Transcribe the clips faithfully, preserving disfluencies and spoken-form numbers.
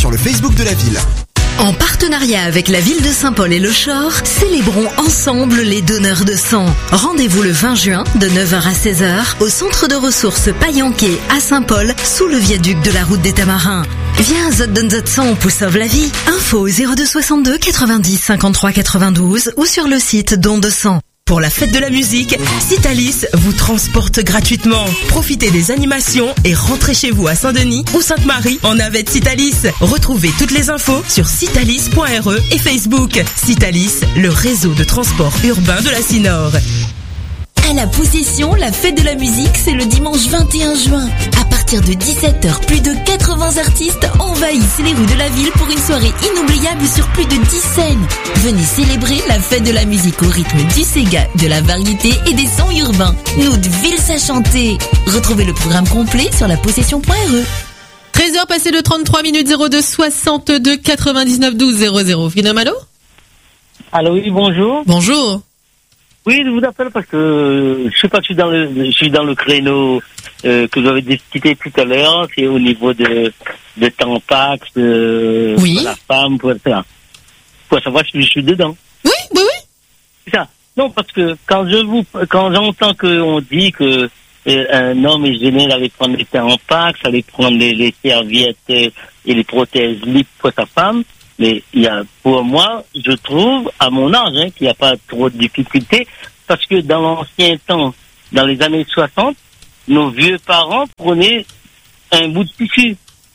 sur le Facebook de la ville. En partenariat avec la ville de Saint-Paul et Le Chor, célébrons ensemble les donneurs de sang. Rendez-vous le vingt juin de neuf heures à seize heures au centre de ressources Payanquet à Saint-Paul sous le viaduc de la route des Tamarins. Viens, zot donne zot sang, pour sauve la vie. Info au zéro deux soixante-deux quatre-vingt-dix cinquante-trois quatre-vingt-douze ou sur le site Don de sang. Pour la fête de la musique, Citalis vous transporte gratuitement. Profitez des animations et rentrez chez vous à Saint-Denis ou Sainte-Marie en navette Citalis. Retrouvez toutes les infos sur citalis point r e et Facebook. Citalis, le réseau de transport urbain de la Cinor. À la Possession, la fête de la musique, c'est le dimanche vingt et un juin. À partir de dix-sept heures, plus de quatre-vingts artistes envahissent les rues de la ville pour une soirée inoubliable sur plus de dix scènes. Venez célébrer la fête de la musique au rythme du Sega, de la variété et des sons urbains. Nous de Vils à chanter. Retrouvez le programme complet sur la possession point r e. treize heures passées de trente-trois minutes, zéro deux soixante-deux quatre-vingt-dix-neuf douze zéro zéro. Finam, allô? Allô, oui, bonjour. Bonjour. Oui, je vous appelle parce que je sais pas, je suis dans le, je suis dans le créneau euh, que vous avez discuté tout à l'heure. C'est au niveau de de Tampax, de oui. pour la femme, pour ça. Pour savoir si je suis dedans. Oui, oui, oui. C'est ça. Non, parce que quand je vous, quand j'entends qu'on dit que euh, un homme est gêné d'aller prendre les Tampax, d'aller prendre les, les serviettes et les prothèses libres pour sa femme. Mais il y a, pour moi, je trouve, à mon âge, hein, qu'il n'y a pas trop de difficultés, parce que dans l'ancien temps, dans les années soixante, nos vieux parents prenaient un bout de tissu.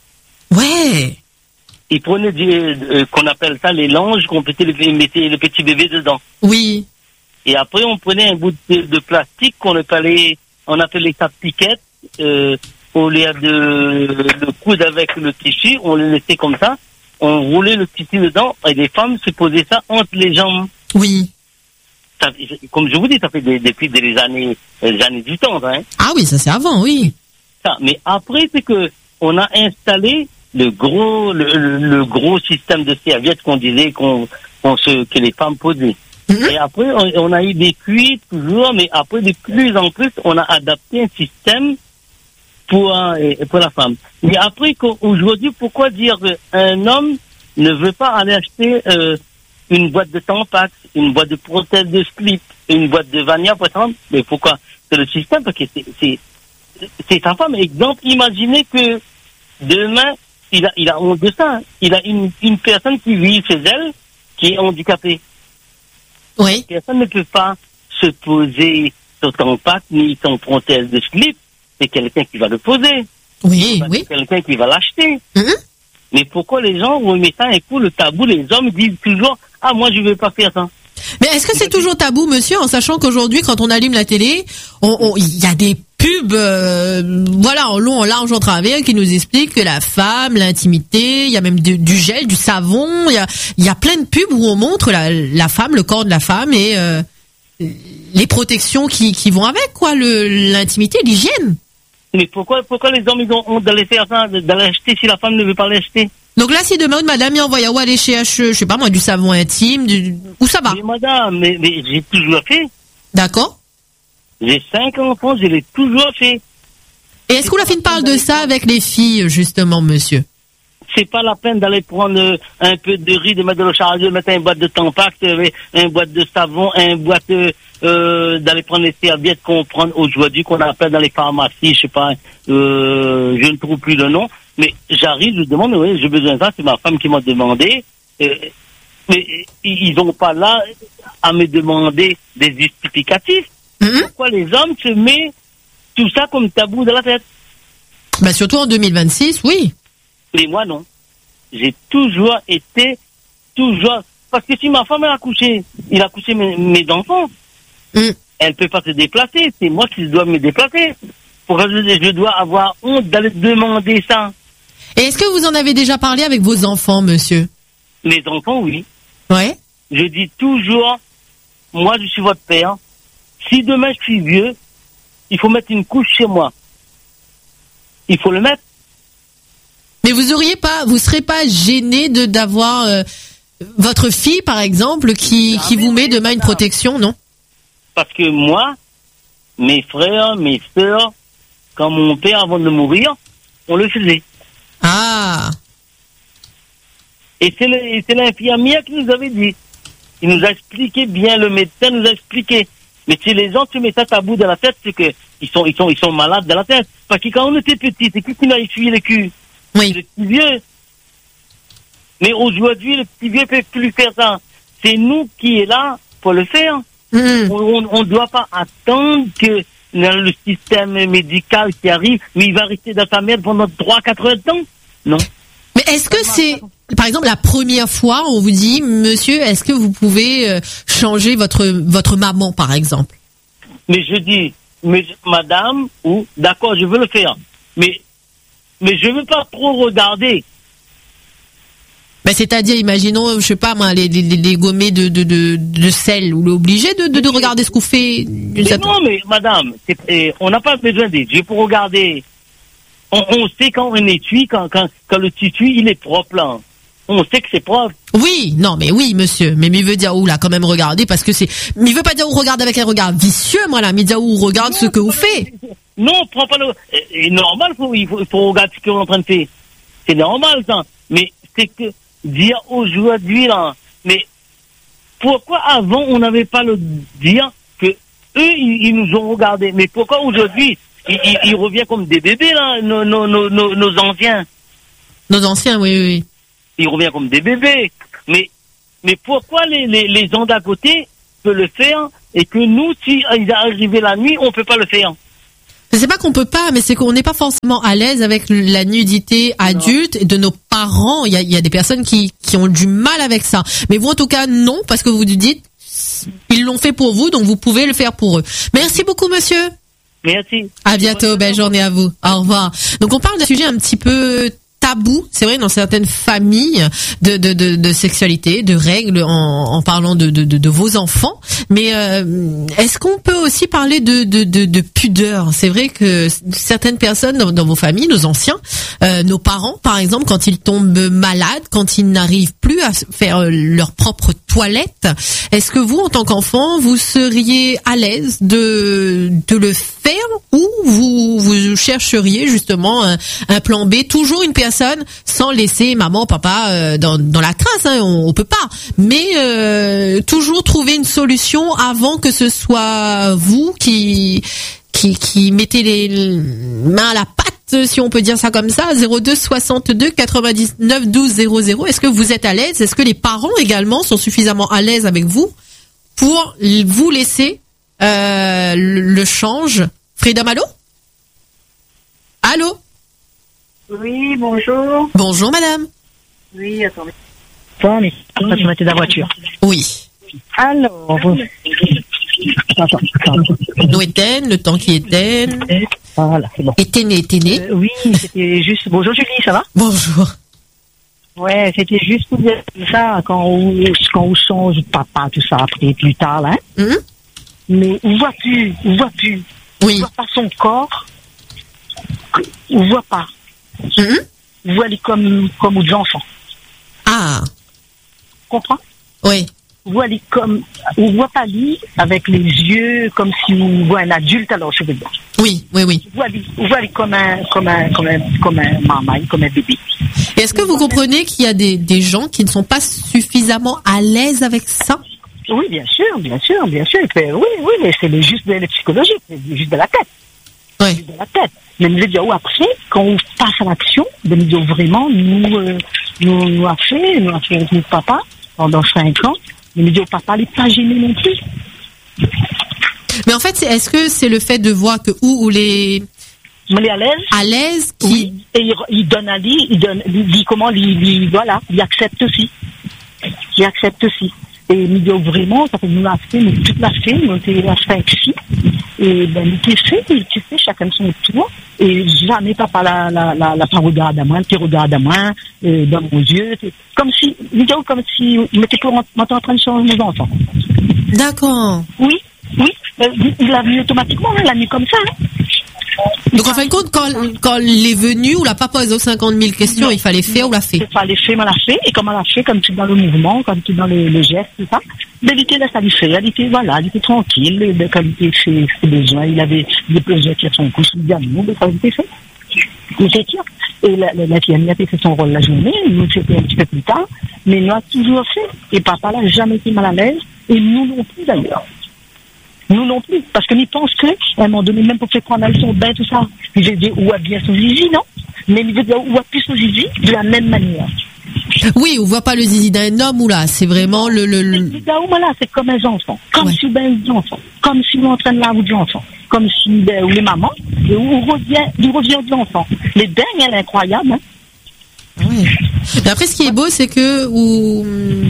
Ouais. Ils prenaient du, euh, qu'on appelle ça les langes, qu'on mettait le, mettait le petit bébé dedans. Oui. Et après, on prenait un bout de, de plastique qu'on appelait, on appelait ça piquette, euh, au lieu de le coudre avec le tissu, on le laissait comme ça. On roulait le tissu dedans et les femmes se posaient ça entre les jambes. Oui. Ça, comme je vous dis, ça fait des, depuis des années, des années du temps, hein. Ah oui, ça c'est avant, oui. Ça, mais après, c'est que on a installé le gros, le, le, le gros système de serviettes qu'on disait qu'on, qu'on se, que les femmes posaient. Mm-hmm. Et après, on, on a eu des cuits toujours, mais après, de plus en plus, on a adapté un système pour, euh, pour la femme. Mais après, aujourd'hui, pourquoi dire qu'un homme ne veut pas aller acheter euh, une boîte de Tampax, une boîte de prothèse de slip, une boîte de Vania, par exemple? Mais pourquoi? C'est le système, parce que c'est, c'est, c'est sa femme. Exemple, imaginez que demain, il a, il a honte de ça. Il a une, une personne qui vit chez elle, qui est handicapée. Oui. Personne ne peut pas se poser son Tampax, ni son prothèse de slip. C'est quelqu'un qui va le poser. Oui, oui. C'est quelqu'un qui va l'acheter. Mm-hmm. Mais pourquoi les gens remettent ça un coup le tabou? Les hommes disent toujours, ah, moi, je ne veux pas faire ça. Mais est-ce que c'est toujours tabou, monsieur, en sachant qu'aujourd'hui, quand on allume la télé, on, on, il y a des pubs, euh, voilà, en long, en large, en travers, qui nous expliquent que la femme, l'intimité, il y a même du, du gel, du savon, il y a, il y a plein de pubs où on montre la, la femme, le corps de la femme et euh, les protections qui, qui vont avec, quoi, le, l'intimité, l'hygiène. Mais pourquoi, pourquoi les hommes, ils ont honte d'aller faire ça, d'aller acheter si la femme ne veut pas l'acheter? Donc là, si demain, madame, il envoie où aller chez H E, je sais pas moi, du savon intime, du... où ça va? Mais madame, mais, mais j'ai toujours fait. D'accord. J'ai cinq enfants, je l'ai toujours fait. Et est-ce que la fille parle de ça avec les filles, justement, monsieur? C'est pas la peine d'aller prendre un peu de riz, de mettre de l'eau chargée, de mettre une boîte de Tampax, une boîte de savon, une boîte euh, d'aller prendre les serviettes qu'on prend aujourd'hui, qu'on appelle dans les pharmacies, je sais pas, euh, je ne trouve plus le nom. Mais j'arrive, je demande, oui, j'ai besoin de ça, c'est ma femme qui m'a demandé. Euh, mais ils n'ont pas là à me demander des justificatifs. Mm-hmm. Pourquoi les hommes se mettent tout ça comme tabou dans la tête? Bah surtout en deux mille vingt-six, oui. Mais moi, non. J'ai toujours été, toujours... Parce que si ma femme a accouché, il a accouché mes, mes enfants, mm. elle ne peut pas se déplacer. C'est moi qui dois me déplacer. Pourquoi je, je dois avoir honte d'aller demander ça? Et est-ce que vous en avez déjà parlé avec vos enfants, monsieur? Mes enfants, oui. Ouais. Je dis toujours, moi, je suis votre père. Si demain je suis vieux, il faut mettre une couche chez moi. Il faut le mettre. Mais vous auriez pas, vous serez pas gêné de d'avoir euh, votre fille, par exemple, qui, qui vous met demain une protection, non? Parce que moi, mes frères, mes sœurs, quand mon père, avant de mourir, on le faisait. Ah. Et c'est, le, et c'est l'infirmière qui nous avait dit. Il nous a expliqué bien, le médecin nous a expliqué. Mais si les gens se mettent à tabou dans la tête, c'est que ils sont, ils sont, ils sont malades dans la tête. Parce que quand on était petit, c'est qui qui m'a essuyé le cul? Oui. Le petit vieux. Mais aujourd'hui, le petit vieux peut plus faire ça. C'est nous qui est là pour le faire. Mmh. On ne doit pas attendre que le système médical qui arrive, mais il va rester dans sa merde pendant trois quatre heures de temps. Non. Mais est-ce que c'est, par exemple, la première fois, on vous dit, monsieur, est-ce que vous pouvez euh, changer votre votre maman, par exemple? Mais je dis, mais, madame, ou d'accord, je veux le faire, mais mais je veux pas trop regarder. Ben, c'est-à-dire, imaginons, je sais pas moi, les les, les gommets de de de, de sel, ou l'obligé de, de de regarder ce qu'on fait. Mais non, mais madame, c'est, eh, on n'a pas besoin des yeux pour regarder. On, on sait quand on étui, quand quand quand le tissu il est propre là. On sait que c'est propre. Oui, non, mais oui, monsieur. Mais il veut dire, ou là, quand même, regardez, parce que c'est, mais il veut pas dire, ou regarde avec un regard vicieux, moi, là, mais il dit, ou regarde non, ce que vous faites. Non, prends pas le, c'est normal, faut, il faut, il faut regarder ce qu'on est en train de faire. C'est normal, ça. Mais c'est que, dire aujourd'hui, là, mais, pourquoi avant, on n'avait pas le dire que eux, ils, ils nous ont regardé. Mais pourquoi aujourd'hui, ils, ils, ils reviennent comme des bébés, là, nos, nos, nos, nos, nos anciens. Nos anciens, oui, oui, oui. Ils reviennent comme des bébés. Mais, mais pourquoi les, les, les gens d'à côté peuvent le faire et que nous, si ils arrivent la nuit, on peut pas le faire? C'est pas qu'on peut pas, mais c'est qu'on n'est pas forcément à l'aise avec la nudité adulte et de nos parents. Il y a, il y a des personnes qui, qui ont du mal avec ça. Mais vous, en tout cas, non, parce que vous dites, ils l'ont fait pour vous, donc vous pouvez le faire pour eux. Merci beaucoup, monsieur. Merci. À bientôt. Belle journée à vous. Au revoir. Donc, on parle d'un sujet un petit peu tabou, c'est vrai, dans certaines familles de de de, de sexualité, de règles, en, en parlant de, de de de vos enfants. Mais euh, est-ce qu'on peut aussi parler de de de, de pudeur? C'est vrai que certaines personnes dans, dans vos familles, nos anciens, euh, nos parents, par exemple, quand ils tombent malades, quand ils n'arrivent plus à faire leur propre toilette, est-ce que vous, en tant qu'enfant, vous seriez à l'aise de de le faire, ou vous vous chercheriez justement un, un plan B, toujours une personne sans laisser maman, papa euh, dans, dans la trace, hein, on, on peut pas. Mais euh, toujours trouver une solution avant que ce soit vous qui qui, qui mettez les mains à la pâte, si on peut dire ça comme ça. zéro deux soixante-deux quatre-vingt-dix-neuf douze zéro zéro. Est-ce que vous êtes à l'aise? Est-ce que les parents également sont suffisamment à l'aise avec vous pour vous laisser euh, le change? Frida Malo? Allô? Oui, bonjour. Bonjour, madame. Oui, attendez. Attends, mais ça, tu mettais dans la voiture. Oui. Alors. Attends, attends. Nous éteigne, le temps qui éteigne. Voilà, c'est bon. Éteignez, éteignez. Euh, oui, c'était juste. Bonjour, Julie, ça va? Bonjour. Ouais, c'était juste pour dire ça, quand on, quand on change de papa, tout ça, après, plus tard, là. Hein? Mm-hmm. Mais on voit plus, on voit plus. Oui. On voit pas son corps. On voit pas. Mm-hmm. On voit les comme, comme aux enfants. Ah. Comprends? Oui. On voit les comme, on voit pas lui avec les yeux comme si on voit un adulte, alors je veux dire. Oui, oui, oui. On voit lui, on voit lui comme un, comme un, comme un, comme un maman, comme un bébé. Et est-ce que vous comprenez qu'il y a des, des gens qui ne sont pas suffisamment à l'aise avec ça? Oui, bien sûr, bien sûr, bien sûr. Oui, oui, mais c'est le juste de la psychologie, c'est juste de la tête. Oui. Juste de la tête. Mais nous dire, après, quand on passe à l'action, de nous dire vraiment, nous, euh, nous, nous a fait, nous a fait avec notre papa, pendant cinq ans, mais nous dire, papa, il n'est pas gêné non plus. Mais en fait, c'est, est-ce que c'est le fait de voir que où, où les... Mais il est à l'aise. À l'aise, qui... Oui. Et il, il donne à lui, il donne, il dit comment, il, il, voilà, il accepte aussi. Il accepte aussi. Et nous dire vraiment, ça fait nous l'a fait, nous toute la fait, nous l'a fait ici. Et ben, nous t'es fait, nous t'es fait, chacun de son tour. Et jamais papa la, la, la, la pas regarde à moi, tu regardes à moi, euh, dans mon yeux. Comme si, nous dire comme si, il m'était pour, en train de changer nos enfants. D'accord. Oui, oui, il l'a vu automatiquement, il l'a mis comme ça, hein. Donc en fin de compte, quand, quand il est venu, on l'a pas posé aux cinquante mille questions, non, il fallait faire ou l'a fait. Il fallait faire, on l'a fait, et comme on l'a fait, comme tu es dans le mouvement, comme tu es dans le, le geste, tout ça, mais il était là, ça lui fait, il était, voilà, il était tranquille, quand il était fait ses besoins, il avait des besoins qui son couche, il dit à nous, ça lui était fait. Il était sûr. Et la, la, la fille a fait son rôle la journée, nous c'était un petit peu plus tard, mais nous a toujours fait. Et papa n'a jamais été mal à l'aise, et nous non plus d'ailleurs. Nous non plus, parce que nous pensons qu'à un moment donné, même pour faire prendre son bain, tout ça, il veut dire où a bien son zizi, non? Mais il veut dire où a plus son zizi de la même manière. Oui, on voit pas le zizi d'un homme ou là, c'est vraiment le... le, le... C'est, là, c'est comme un enfant, comme ouais. si ben des enfants, comme si on entraîne la roue de l'enfant, comme si ben, ou les mamans, et où on revient, il revient de l'enfant. Les bains, elle est incroyable, hein. Oui. Mais après, ce qui est beau, c'est que où,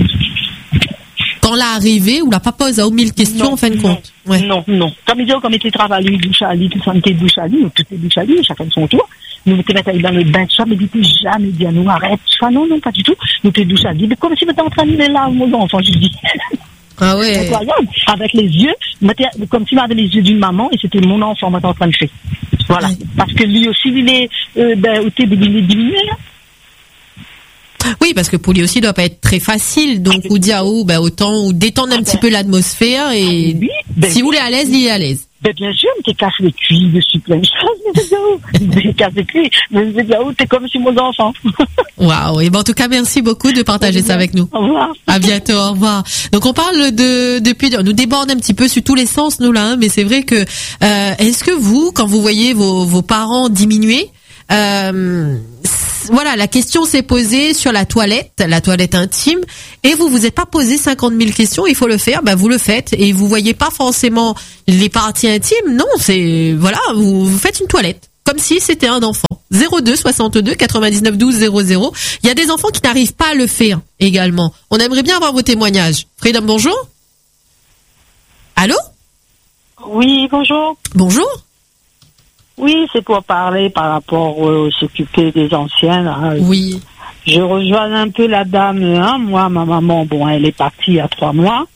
quand l'a arrivé, ou la papa a mille questions, non, en fin de non, compte. Ouais. Non, non. Comme il dit, comme il était travaillé, douche à lit, tout ça, on était douche à lit, tout était douche à lit, chacun de son tour. Nous mettons dans le bain de ça, mais il était jamais bien, nous arrête, ça, non, non, pas du tout. Nous étions douche à lit, mais comme si on était en train de les larmes aux enfants, je dis. Ah ouais. Incroyable. Avec les yeux, comme si on avait les yeux d'une maman, et c'était mon enfant, moi, en train de faire. Voilà. Ouais. Parce que lui aussi, il est, euh, ben, il est diminué, hein. Oui, parce que pour lui aussi, il doit pas être très facile. Donc, ou dire, oh, ben, autant, ou détendre un ah, petit ben, peu l'atmosphère et oui, ben, si vous voulez à l'aise, il est à l'aise. Ben, bien sûr, mais t'es casse les cuits dessus plein de choses, mais t'es casse les cuits, mais t'es comme si mon enfant. Waouh. Et ben, en tout cas, merci beaucoup de partager ça avec nous. Au revoir. À bientôt, au revoir. Donc, on parle de, depuis, nous déborde un petit peu sur tous les sens, nous, là, hein, mais c'est vrai que, euh, est-ce que vous, quand vous voyez vos, vos parents diminuer, euh, voilà, la question s'est posée sur la toilette, la toilette intime, et vous vous êtes pas posé cinquante mille questions, il faut le faire, ben vous le faites, et vous voyez pas forcément les parties intimes, non, c'est, voilà, vous, vous faites une toilette, comme si c'était un enfant. zéro deux soixante-deux quatre-vingt-dix-neuf douze zéro zéro. Il y a des enfants qui n'arrivent pas à le faire, également. On aimerait bien avoir vos témoignages. Freedom, bonjour. Allô? Oui, bonjour. Bonjour. Oui, c'est pour parler par rapport euh, s'occuper des anciens. Là. Oui. Je rejoins un peu la dame. Hein. Moi, ma maman, bon, elle est partie il y a trois mois.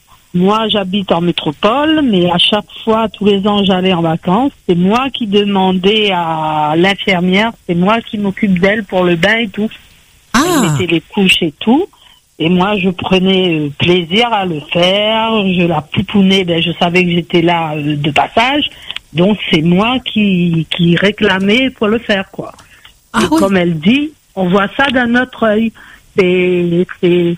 Moi, j'habite en métropole, mais à chaque fois, tous les ans, j'allais en vacances. C'est moi qui demandais à l'infirmière, c'est moi qui m'occupe d'elle pour le bain et tout. Ah. Elle mettait les couches et tout. Et moi, je prenais plaisir à le faire. Je la poupounais, ben, je savais que j'étais là euh, de passage. Donc, c'est moi qui, qui réclamais pour le faire, quoi. Ah, et oui. Comme elle dit, on voit ça d'un autre œil. Et, et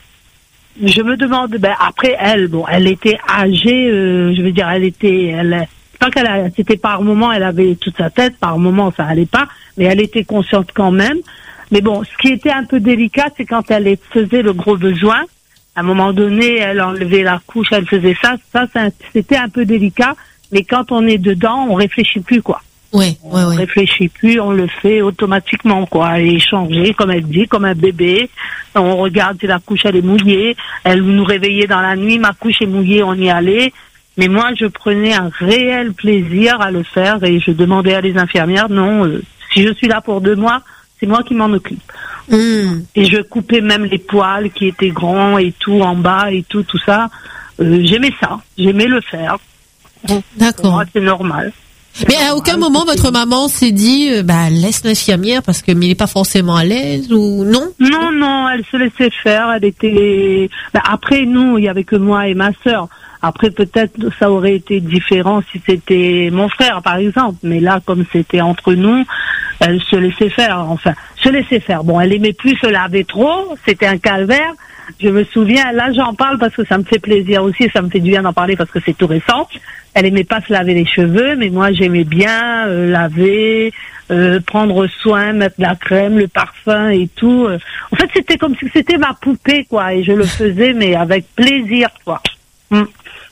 je me demande, ben, après elle, bon, elle était âgée, euh, je veux dire, elle était, elle, pas qu'elle a, c'était par moment, elle avait toute sa tête, par moment, ça allait pas, mais elle était consciente quand même. Mais bon, ce qui était un peu délicat, c'est quand elle faisait le gros besoin. À un moment donné, elle enlevait la couche, elle faisait ça. Ça, c'était un peu délicat. Mais quand on est dedans, on réfléchit plus, quoi. Ouais, on ouais, ouais. réfléchit plus, on le fait automatiquement, quoi. Et changer, comme elle dit, comme un bébé. On regarde si la couche, elle est mouillée. Elle nous réveillait dans la nuit, ma couche est mouillée, on y allait. Mais moi, je prenais un réel plaisir à le faire et je demandais à les infirmières, non, euh, si je suis là pour deux mois, c'est moi qui m'en occupe. Mmh. Et je coupais même les poils qui étaient grands et tout, en bas et tout, tout ça. Euh, j'aimais ça, j'aimais le faire. D'accord. Pour moi, c'est normal. C'est mais normal. À aucun moment votre maman s'est dit, euh, bah laisse l'infirmière parce que mais il est pas forcément à l'aise ou non? Non, non, elle se laissait faire. Elle était. Bah, après nous, il y avait que moi et ma sœur. Après peut-être ça aurait été différent si c'était mon frère par exemple. Mais là, comme c'était entre nous, elle se laissait faire. Enfin, se laissait faire. Bon, elle aimait plus se laver trop. C'était un calvaire. Je me souviens, là j'en parle parce que ça me fait plaisir aussi, ça me fait du bien d'en parler parce que c'est tout récent. Elle aimait pas se laver les cheveux, mais moi j'aimais bien euh, laver, euh, prendre soin, mettre la crème, le parfum et tout. En fait, c'était comme si c'était ma poupée, quoi, et je le faisais, mais avec plaisir, quoi. Hum.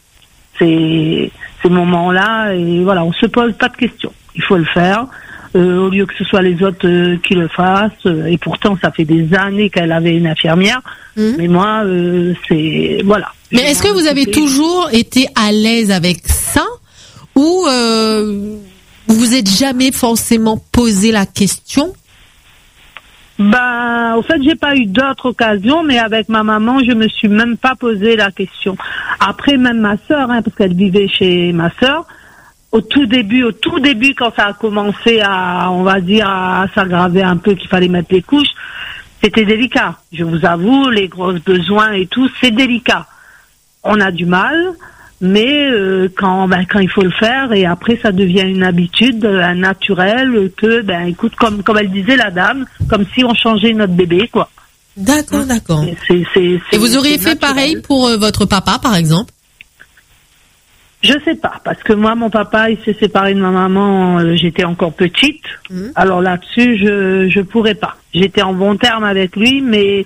C'est ces moments-là, et voilà, on se pose pas de questions. Il faut le faire. Euh, au lieu que ce soit les autres euh, qui le fassent, euh, et pourtant ça fait des années qu'elle avait une infirmière, mmh. mais moi euh, c'est voilà. Mais est-ce que vous avez toujours été à l'aise avec ça ou euh, vous vous êtes jamais forcément posé la question? Bah, au fait, j'ai pas eu d'autres occasions, mais avec ma maman, je me suis même pas posé la question. Après, même ma sœur, hein, parce qu'elle vivait chez ma sœur. Au tout début, au tout début, quand ça a commencé à, on va dire, à s'aggraver un peu, qu'il fallait mettre les couches, c'était délicat. Je vous avoue, les gros besoins et tout, c'est délicat. On a du mal, mais euh, quand, ben, quand il faut le faire, et après ça devient une habitude, un naturel, que, ben, écoute, comme, comme elle disait la dame, comme si on changeait notre bébé, quoi. D'accord, d'accord. C'est, c'est, c'est, Et vous auriez c'est fait naturel. pareil pour euh, votre papa, par exemple? Je sais pas, parce que moi, mon papa, il s'est séparé de ma maman, euh, j'étais encore petite. Mmh. Alors là-dessus, je je pourrais pas. J'étais en bon terme avec lui, mais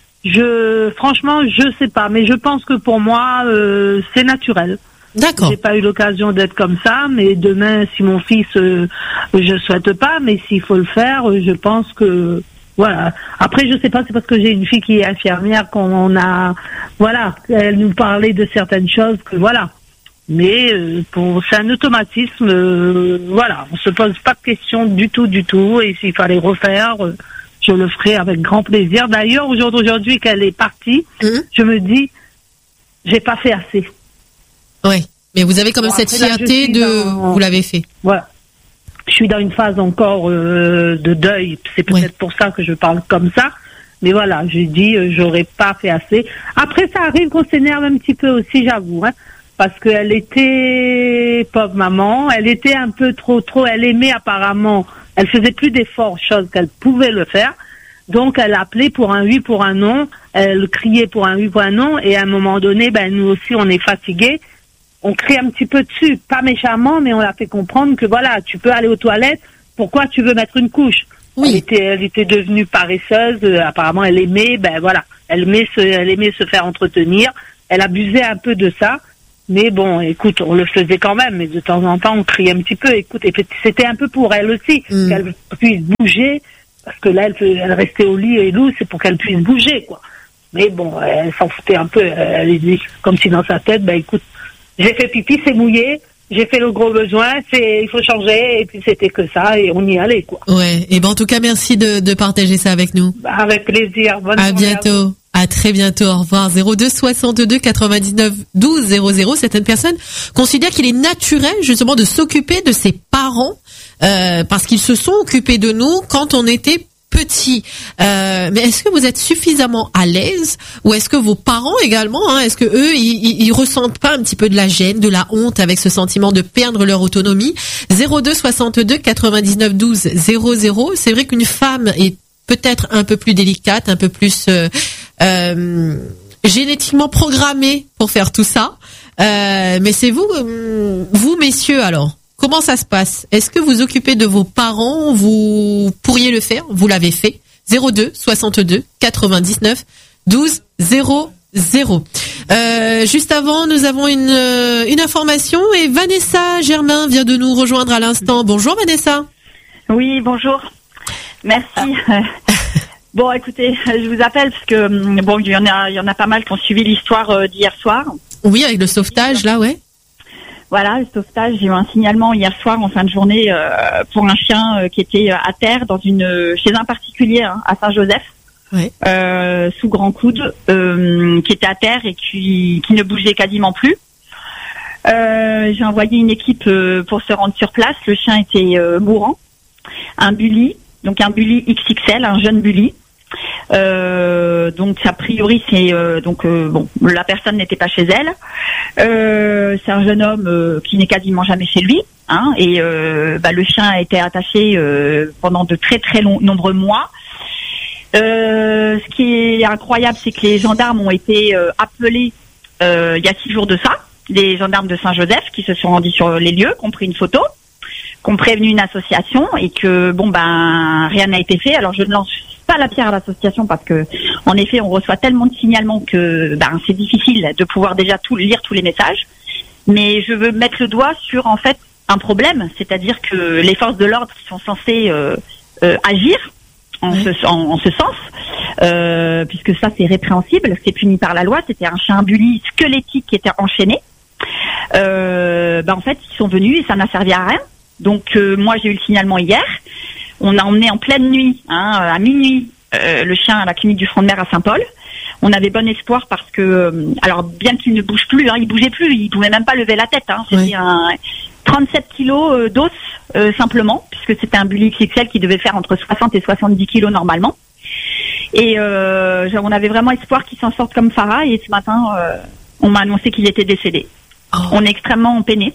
je, franchement, je sais pas. Mais je pense que pour moi, euh, c'est naturel. D'accord. J'ai pas eu l'occasion d'être comme ça, mais demain, si mon fils, euh, je souhaite pas, mais s'il faut le faire, euh, je pense que voilà. Après, je sais pas, c'est parce que j'ai une fille qui est infirmière qu'on a, voilà, elle nous parlait de certaines choses que voilà. Mais euh, pour, c'est un automatisme, euh, voilà, on se pose pas de questions du tout, du tout. Et s'il fallait refaire, euh, je le ferai avec grand plaisir. D'ailleurs, aujourd'hui qu'elle est partie, mmh. je me dis, j'ai pas fait assez. Oui, mais vous avez quand même bon, cette fierté de, dans... vous l'avez fait. Voilà. Je suis dans une phase encore euh, de deuil. C'est peut-être oui. pour ça que je parle comme ça. Mais voilà, j'ai dit, euh, j'aurais pas fait assez. Après, ça arrive qu'on s'énerve un petit peu aussi, j'avoue, hein. Parce qu'elle était, pauvre maman, elle était un peu trop, trop, elle aimait apparemment, elle faisait plus d'efforts, chose qu'elle pouvait le faire. Donc, elle appelait pour un oui, pour un non, elle criait pour un oui, pour un non, et à un moment donné, ben, nous aussi, on est fatigués. On crie un petit peu dessus, pas méchamment, mais on l'a fait comprendre que voilà, tu peux aller aux toilettes, pourquoi tu veux mettre une couche? Oui. Elle était, elle était devenue paresseuse, euh, apparemment, elle aimait, ben voilà, elle aimait se, elle aimait se faire entretenir, elle abusait un peu de ça. Mais bon, écoute, on le faisait quand même, mais de temps en temps, on criait un petit peu. Écoute, et c'était un peu pour elle aussi, mmh. qu'elle puisse bouger, parce que là, elle, elle restait au lit et loup, c'est pour qu'elle puisse bouger, quoi. Mais bon, elle s'en foutait un peu. Elle dit, comme si dans sa tête, ben écoute, j'ai fait pipi, c'est mouillé, j'ai fait le gros besoin, c'est, il faut changer, et puis c'était que ça, et on y allait, quoi. Ouais. Et ben en tout cas, merci de, de partager ça avec nous. Avec plaisir. Bonne à bientôt. À, à très bientôt. Au revoir. zéro deux soixante-deux quatre-vingt-dix-neuf douze zéro zéro. Certaines personnes considèrent qu'il est naturel justement de s'occuper de ses parents euh, parce qu'ils se sont occupés de nous quand on était petit. Euh, mais est-ce que vous êtes suffisamment à l'aise, ou est-ce que vos parents également, hein, est-ce que eux, ils, ils ressentent pas un petit peu de la gêne, de la honte avec ce sentiment de perdre leur autonomie? zéro deux soixante-deux quatre-vingt-dix-neuf douze zéro zéro. C'est vrai qu'une femme est peut-être un peu plus délicate, un peu plus euh, euh, génétiquement programmée pour faire tout ça. Euh, mais c'est vous, euh, vous messieurs alors. Comment ça se passe? Est-ce que vous occupez de vos parents? Vous pourriez le faire? Vous l'avez fait? zéro deux soixante-deux quatre-vingt-dix-neuf douze zéro zéro. Euh, juste avant, nous avons une, une information et Vanessa Germain vient de nous rejoindre à l'instant. Bonjour Vanessa. Oui, bonjour. Merci. Ah. Bon, écoutez, je vous appelle parce que bon, il y en a, il y en a pas mal qui ont suivi l'histoire d'hier soir. Oui, avec le sauvetage là, ouais. Voilà, le sauvetage, j'ai eu un signalement hier soir en fin de journée euh, pour un chien euh, qui était à terre dans une chez un particulier hein, à Saint-Joseph, ouais. euh, sous grand coude, euh, qui était à terre et qui, qui ne bougeait quasiment plus. Euh, j'ai envoyé une équipe euh, pour se rendre sur place. Le chien était euh, mourant, un bully, donc un bully X X L, un jeune bully. Euh, donc a priori c'est euh, donc euh, bon, la personne n'était pas chez elle. Euh, c'est un jeune homme euh, qui n'est quasiment jamais chez lui, hein, et euh, bah, le chien a été attaché euh, pendant de très très long, nombreux mois. Euh, ce qui est incroyable, c'est que les gendarmes ont été euh, appelés euh, il y a six jours de ça, les gendarmes de Saint-Joseph qui se sont rendus sur les lieux, qui ont pris une photo, qui ont prévenu une association et que bon ben rien n'a été fait. Alors je ne lance pas la pierre à l'association parce que en effet on reçoit tellement de signalements que ben c'est difficile de pouvoir déjà tout lire tous les messages, mais je veux mettre le doigt sur en fait un problème, c'est-à-dire que les forces de l'ordre qui sont censées euh, euh, agir en, oui. ce, en, en ce sens, euh, puisque ça c'est répréhensible, c'est puni par la loi. C'était un chien bully squelettique qui était enchaîné, euh, ben en fait ils sont venus et ça n'a servi à rien. Donc euh, moi j'ai eu le signalement hier. On a emmené en pleine nuit, hein, à minuit, euh, le chien à la clinique du front de mer à Saint-Paul. On avait bon espoir parce que, euh, alors bien qu'il ne bouge plus, hein, il bougeait plus, il pouvait même pas lever la tête. Hein, c'était oui. un trente-sept kilos d'os euh, simplement, puisque c'était un bully X X L qui devait faire entre soixante et soixante-dix kilos normalement. Et euh, on avait vraiment espoir qu'il s'en sorte comme Farah. Et ce matin, euh, on m'a annoncé qu'il était décédé. Oh. On est extrêmement peinés.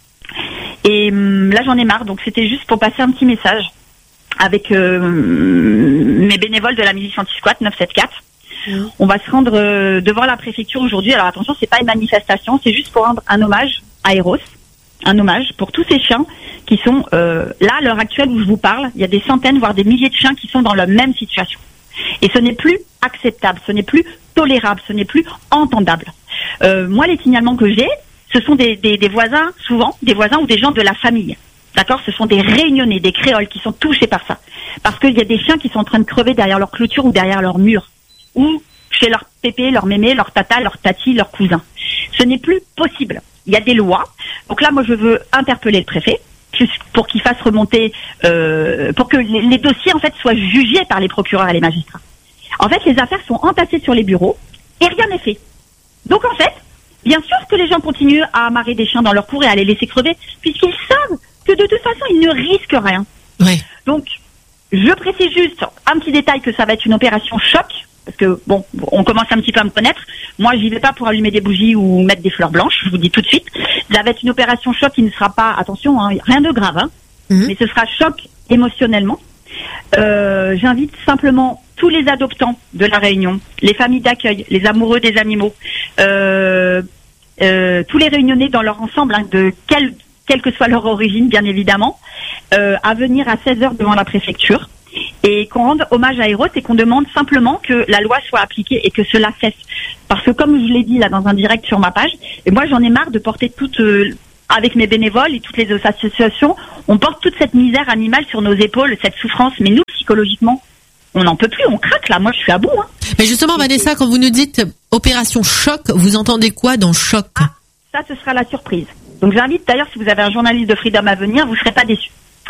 Et hum, là, j'en ai marre. Donc c'était juste pour passer un petit message avec euh, mes bénévoles de la milice anti-squat neuf cent soixante-quatorze Mmh. On va se rendre euh, devant la préfecture aujourd'hui. Alors attention, c'est pas une manifestation, c'est juste pour rendre un hommage à Eros, un hommage pour tous ces chiens qui sont euh, là à l'heure actuelle où je vous parle. Il y a des centaines, voire des milliers de chiens qui sont dans la même situation. Et ce n'est plus acceptable, ce n'est plus tolérable, ce n'est plus entendable. Euh, moi, les signalements que j'ai, ce sont des, des, des voisins, souvent des voisins ou des gens de la famille. D'accord, ce sont des Réunionnais, des créoles qui sont touchés par ça. Parce qu'il y a des chiens qui sont en train de crever derrière leur clôture ou derrière leur mur. Ou chez leur pépé, leur mémé, leur tata, leur tati, leur cousin. Ce n'est plus possible. Il y a des lois. Donc là, moi, je veux interpeller le préfet pour qu'il fasse remonter, euh, pour que les, les dossiers, en fait, soient jugés par les procureurs et les magistrats. En fait, les affaires sont entassées sur les bureaux et rien n'est fait. Donc, en fait, bien sûr que les gens continuent à amarrer des chiens dans leur cour et à les laisser crever, puisqu'ils savent que de toute façon, ils ne risquent rien. Ouais. Donc, je précise juste un petit détail que ça va être une opération choc, parce que, bon, on commence un petit peu à me connaître. Moi, j'y vais pas pour allumer des bougies ou mettre des fleurs blanches, je vous dis tout de suite. Ça va être une opération choc qui ne sera pas, attention, hein, rien de grave, hein, mmh. mais ce sera choc émotionnellement. Euh, j'invite simplement tous les adoptants de la Réunion, les familles d'accueil, les amoureux des animaux, euh, euh, tous les Réunionnais dans leur ensemble, hein, de quel quelle que soit leur origine, bien évidemment, euh, à venir à seize heures devant la préfecture et qu'on rende hommage à Eros et qu'on demande simplement que la loi soit appliquée et que cela cesse. Parce que comme je l'ai dit là dans un direct sur ma page, et moi j'en ai marre de porter toute, euh, avec mes bénévoles et toutes les associations, on porte toute cette misère animale sur nos épaules, cette souffrance, mais nous, psychologiquement, on n'en peut plus, on craque là, moi je suis à bout. Hein. Mais justement, Vanessa, quand vous nous dites opération choc, vous entendez quoi dans choc? Ah, ça ce sera la surprise. Donc j'invite d'ailleurs, si vous avez un journaliste de Freedom à venir, vous ne serez pas déçus.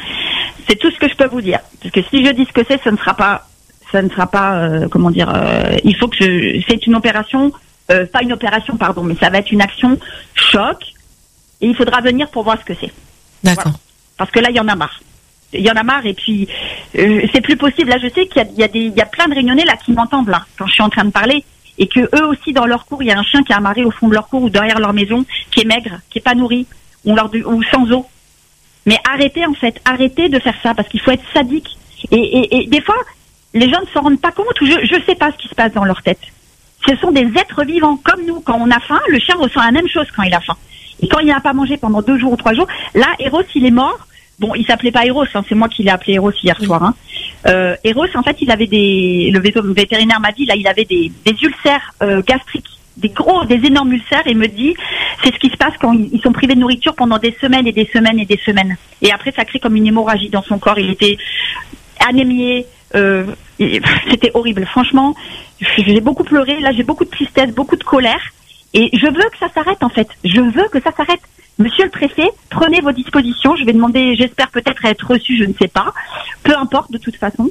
C'est tout ce que je peux vous dire. Parce que si je dis ce que c'est, ce ne sera pas, ça ne sera pas, euh, comment dire, euh, il faut que je, c'est une opération, euh, pas une opération, pardon, mais ça va être une action choc, et il faudra venir pour voir ce que c'est. D'accord. Voilà. Parce que là, il y en a marre. Il y en a marre, et puis, euh, c'est plus possible. Là, je sais qu'il y a, il y a des, il y a plein de Réunionnais là qui m'entendent là, quand je suis en train de parler. Et que eux aussi dans leur cour, il y a un chien qui est amarré au fond de leur cour ou derrière leur maison, qui est maigre, qui est pas nourri, ou, leur, ou sans eau. Mais arrêtez en fait, arrêtez de faire ça, parce qu'il faut être sadique. Et, et, et des fois, les gens ne s'en rendent pas compte, ou je je sais pas ce qui se passe dans leur tête. Ce sont des êtres vivants, comme nous. Quand on a faim, le chien ressent la même chose quand il a faim. Et quand il n'a pas mangé pendant deux jours ou trois jours, là, Eros, il est mort. Bon, il s'appelait pas Eros, hein, c'est moi qui l'ai appelé Eros hier soir. Hein. Euh, Eros, en fait, il avait des, le vétérinaire m'a dit, là, il avait des, des ulcères euh, gastriques, des gros, des énormes ulcères, et me dit, c'est ce qui se passe quand ils sont privés de nourriture pendant des semaines et des semaines et des semaines. Et après, ça crée comme une hémorragie dans son corps. Il était anémié, euh, c'était horrible. Franchement, j'ai beaucoup pleuré. Là, j'ai beaucoup de tristesse, beaucoup de colère, et je veux que ça s'arrête. En fait, je veux que ça s'arrête. Monsieur le préfet, prenez vos dispositions. Je vais demander, j'espère peut-être être reçu, je ne sais pas. Peu importe de toute façon.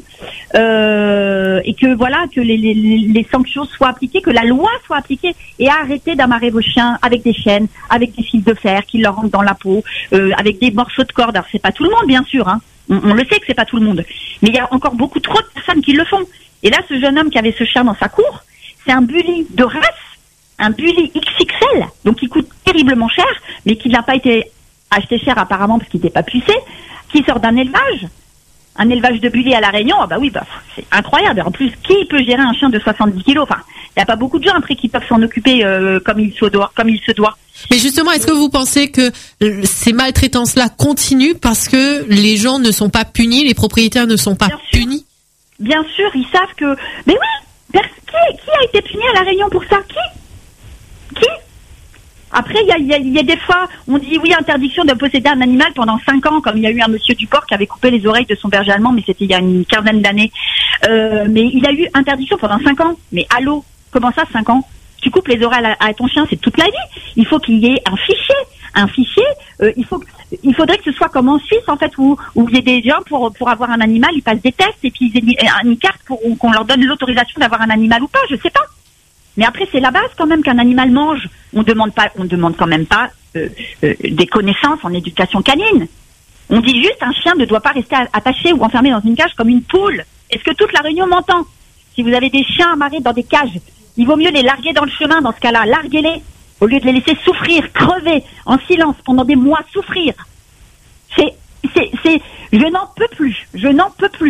Euh, et que voilà, que les, les, les sanctions soient appliquées, que la loi soit appliquée. Et arrêtez d'amarrer vos chiens avec des chaînes, avec des fils de fer qui leur rentrent dans la peau, euh, avec des morceaux de corde. Alors c'est pas tout le monde, bien sûr. Hein. On, on le sait que c'est pas tout le monde. Mais il y a encore beaucoup trop de personnes qui le font. Et là, ce jeune homme qui avait ce chien dans sa cour, c'est un bully de race. Un bully X X L, donc qui coûte terriblement cher, mais qui n'a pas été acheté cher apparemment parce qu'il n'était pas pucé, qui sort d'un élevage, un élevage de bully à La Réunion. Ah bah oui, bah c'est incroyable. En plus, qui peut gérer un chien de soixante-dix kilos? Enfin, il n'y a pas beaucoup de gens après qui peuvent s'en occuper euh, comme il se doit, comme il se doit. Mais justement, est-ce que vous pensez que ces maltraitances-là continuent parce que les gens ne sont pas punis, les propriétaires ne sont pas Bien punis? Sûr. Bien sûr, ils savent que. Mais oui, qui, qui a été puni à La Réunion pour ça? Qui? Qui? Après, il y a, y, a, y a des fois, on dit oui, interdiction de posséder un animal pendant cinq ans, comme il y a eu un monsieur Duport qui avait coupé les oreilles de son berger allemand, mais c'était il y a une quinzaine d'années. Euh, mais il a eu interdiction pendant cinq ans. Mais allô, comment ça, cinq ans? Tu coupes les oreilles à, à ton chien, c'est toute la vie. Il faut qu'il y ait un fichier, un fichier. Euh, il faut, il faudrait que ce soit comme en Suisse, en fait, où où il y ait des gens pour pour avoir un animal, ils passent des tests et puis ils aient une, une carte pour qu'on leur donne l'autorisation d'avoir un animal ou pas, je sais pas. Mais après, c'est la base quand même qu'un animal mange. On demande pas, on demande quand même pas euh, euh, des connaissances en éducation canine. On dit juste un chien ne doit pas rester attaché ou enfermé dans une cage comme une poule. Est-ce que toute la Réunion m'entend? Si vous avez des chiens amarrés dans des cages, il vaut mieux les larguer dans le chemin dans ce cas-là. Larguez-les au lieu de les laisser souffrir, crever en silence pendant des mois, souffrir. C'est, c'est, c'est, je n'en peux plus. Je n'en peux plus.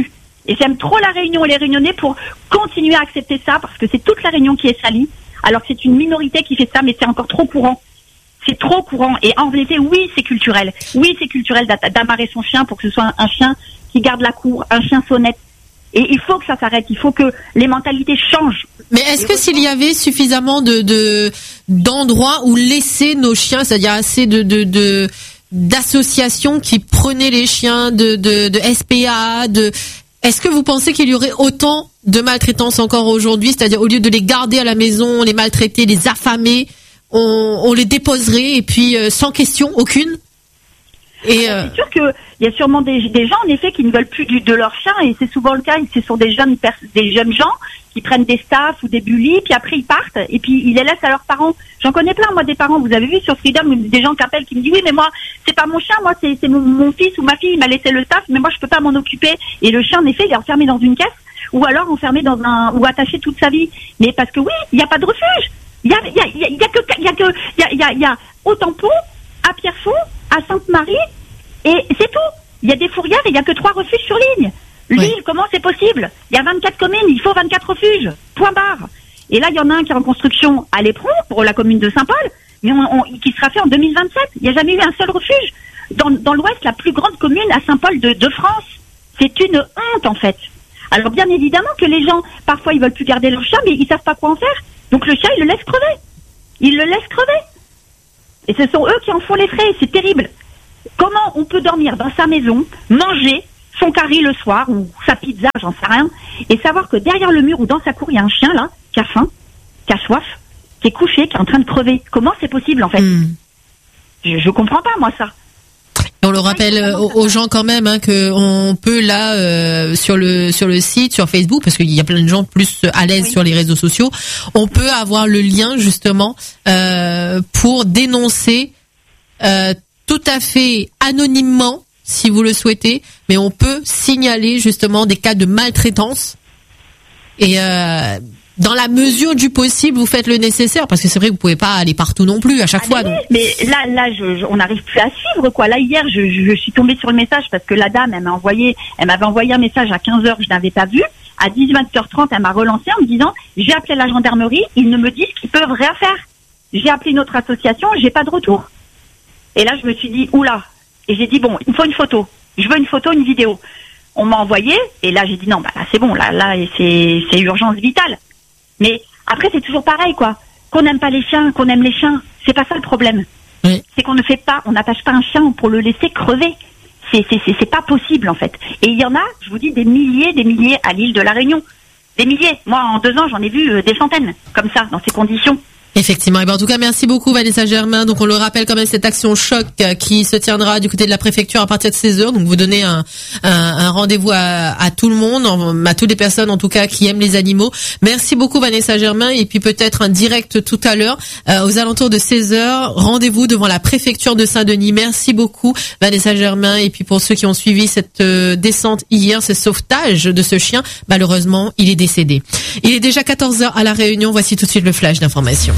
Et j'aime trop la Réunion et les Réunionnais pour continuer à accepter ça, parce que c'est toute la Réunion qui est salie. Alors c'est une minorité qui fait ça, mais c'est encore trop courant. C'est trop courant. Et en vérité, oui, c'est culturel. Oui, c'est culturel d'amarrer son chien pour que ce soit un chien qui garde la cour, un chien sonnette. Et il faut que ça s'arrête. Il faut que les mentalités changent. Mais est-ce que s'il y avait suffisamment de, de d'endroits où laisser nos chiens, c'est-à-dire assez de de, de d'associations qui prenaient les chiens, de de, de S P A, de est-ce que vous pensez qu'il y aurait autant de maltraitance encore aujourd'hui, c'est-à-dire au lieu de les garder à la maison, les maltraiter, les affamer, on, on les déposerait et puis euh, sans question aucune? Et euh... c'est sûr que il y a sûrement des, des gens en effet qui ne veulent plus du, de leur chien, et c'est souvent le cas. Ce sont des jeunes pers- des jeunes gens qui prennent des staffs ou des bullies, puis après ils partent et puis ils les laissent à leurs parents. J'en connais plein, moi, des parents. Vous avez vu sur Freedom des gens qui appellent qui me disent oui mais moi c'est pas mon chien, moi c'est, c'est mon, mon fils ou ma fille, il m'a laissé le staff, mais moi je peux pas m'en occuper. Et le chien en effet il est enfermé dans une caisse ou alors enfermé dans un ou attaché toute sa vie. Mais parce que oui, il n'y a pas de refuge. Il y a il y a il y a, y a que il y a que il y a il y a, y a au Tampon, à Pierrefonds, à Sainte-Marie. Et c'est tout. Il y a des fourrières et il n'y a que trois refuges sur ligne. L'île, oui. Comment c'est possible? Il y a vingt-quatre communes, il faut vingt-quatre refuges. Point barre. Et là, il y en a un qui est en construction à Lépron, pour la commune de Saint-Paul, mais on, on, qui sera fait en deux mille vingt-sept. Il n'y a jamais eu un seul refuge. Dans, dans l'Ouest, la plus grande commune à Saint-Paul de, de France. C'est une honte, en fait. Alors, bien évidemment que les gens, parfois, ils veulent plus garder leur chat, mais ils savent pas quoi en faire. Donc, le chat, ils le laissent crever. Ils le laissent crever. Et ce sont eux qui en font les frais. C'est terrible. Comment on peut dormir dans sa maison, manger son curry le soir ou sa pizza, j'en sais rien, et savoir que derrière le mur ou dans sa cour, il y a un chien là, qui a faim, qui a soif, qui est couché, qui est en train de crever. Comment c'est possible en fait? mmh. Je, je comprends pas moi ça. On le rappelle aux, aux gens quand même hein, que on peut là euh, sur le sur le site, sur Facebook, parce qu'il y a plein de gens plus à l'aise oui. sur les réseaux sociaux, on peut avoir le lien justement euh, pour dénoncer euh, tout à fait anonymement, si vous le souhaitez, mais on peut signaler justement des cas de maltraitance. Et euh, dans la mesure du possible, vous faites le nécessaire, parce que c'est vrai que vous pouvez pas aller partout non plus à chaque ah fois. Mais, donc. mais là, là, je, je, on n'arrive plus à suivre quoi. Là hier, je, je, je suis tombée sur le message parce que la dame, elle m'a envoyé, elle m'avait envoyé un message à quinze heures, je n'avais pas vu. À dix-huit heures trente, elle m'a relancé en me disant, j'ai appelé la gendarmerie, ils ne me disent qu'ils peuvent rien faire. J'ai appelé une autre association, j'ai pas de retour. Et là, je me suis dit, oula. Et j'ai dit, bon, il me faut une photo. Je veux une photo, une vidéo. On m'a envoyé, et là, j'ai dit, non, bah, là, c'est bon, là, là, c'est, c'est urgence vitale. Mais après, c'est toujours pareil, quoi. Qu'on n'aime pas les chiens, qu'on aime les chiens, c'est pas ça le problème. Oui. C'est qu'on ne fait pas, on n'attache pas un chien pour le laisser crever. C'est, c'est, c'est, c'est pas possible, en fait. Et il y en a, je vous dis, des milliers, des milliers à l'île de la Réunion. Des milliers. Moi, en deux ans, j'en ai vu euh, des centaines, comme ça, dans ces conditions. Effectivement. Et ben en tout cas, merci beaucoup Vanessa Germain. Donc on le rappelle quand même, cette action choc qui se tiendra du côté de la préfecture à partir de seize heures. Donc vous donnez un, un, un rendez-vous à, à tout le monde, à toutes les personnes en tout cas qui aiment les animaux. Merci beaucoup Vanessa Germain. Et puis peut-être un direct tout à l'heure euh, aux alentours de seize heures. Rendez-vous devant la préfecture de Saint-Denis. Merci beaucoup Vanessa Germain. Et puis pour ceux qui ont suivi cette euh, descente hier, ce sauvetage de ce chien, malheureusement il est décédé. Il est déjà quatorze heures à La Réunion. Voici tout de suite le flash d'information.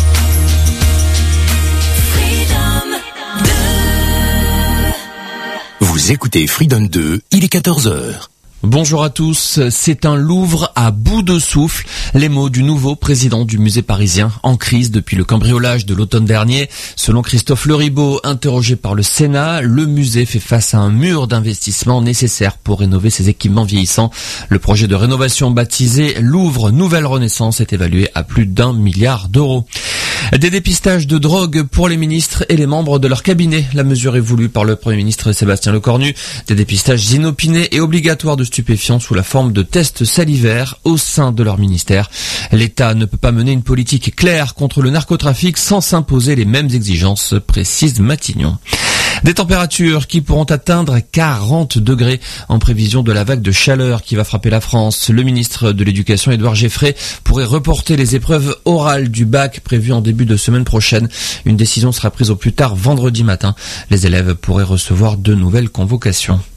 Vous écoutez Freedom deux, il est quatorze heures. Bonjour à tous, c'est un Louvre à bout de souffle. Les mots du nouveau président du musée parisien, en crise depuis le cambriolage de l'automne dernier. Selon Christophe Leribaud, interrogé par le Sénat, le musée fait face à un mur d'investissement nécessaire pour rénover ses équipements vieillissants. Le projet de rénovation baptisé Louvre Nouvelle Renaissance est évalué à plus d'un milliard d'euros. Des dépistages de drogue pour les ministres et les membres de leur cabinet. La mesure est voulue par le Premier ministre Sébastien Lecornu. Des dépistages inopinés et obligatoires de stupéfiants sous la forme de tests salivaires au sein de leur ministère. L'État ne peut pas mener une politique claire contre le narcotrafic sans s'imposer les mêmes exigences, précise Matignon. Des températures qui pourront atteindre quarante degrés en prévision de la vague de chaleur qui va frapper la France. Le ministre de l'Éducation, Édouard Geffray, pourrait reporter les épreuves orales du bac prévues en début de semaine prochaine. Une décision sera prise au plus tard vendredi matin. Les élèves pourraient recevoir de nouvelles convocations.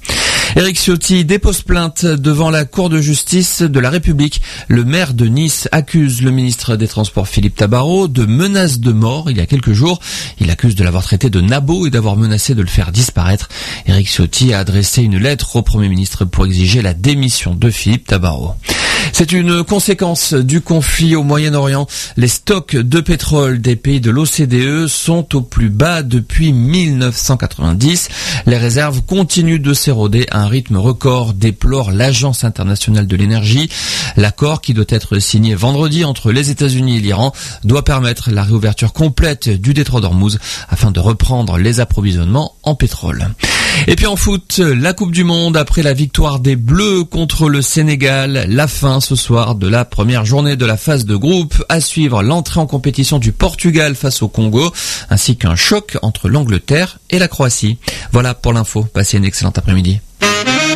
Éric Ciotti dépose plainte devant la Cour de justice de la République. Le maire de Nice accuse le ministre des Transports Philippe Tabarot de menaces de mort il y a quelques jours. Il accuse de l'avoir traité de nabo et d'avoir menacé de le faire disparaître. Éric Ciotti a adressé une lettre au Premier ministre pour exiger la démission de Philippe Tabarot. C'est une conséquence du conflit au Moyen-Orient. Les stocks de pétrole des pays de l'O C D E sont au plus bas depuis mille neuf cent quatre-vingt-dix. Les réserves continuent de s'éroder à un rythme record, déplore l'Agence internationale de l'énergie. L'accord, qui doit être signé vendredi entre les États-Unis et l'Iran, doit permettre la réouverture complète du détroit d'Ormuz afin de reprendre les approvisionnements en pétrole. Et puis en foot, la Coupe du Monde après la victoire des Bleus contre le Sénégal. La fin ce soir de la première journée de la phase de groupe. À suivre l'entrée en compétition du Portugal face au Congo, ainsi qu'un choc entre l'Angleterre et la Croatie. Voilà pour l'info. Passez une excellente après-midi.